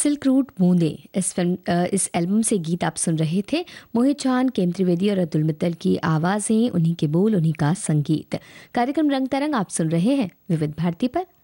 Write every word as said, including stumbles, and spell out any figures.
Silk route बूंदे इस film अ, इस एल्बम से गीत आप सुन रहे थे। मोहित चौहान, केम त्रिवेदी और अतुल मित्तल की आवाज़ें, उन्हीं के बोल, उन्हीं का संगीत। कार्यक्रम रंग तरंग आप सुन रहे हैं विविध भारती पर।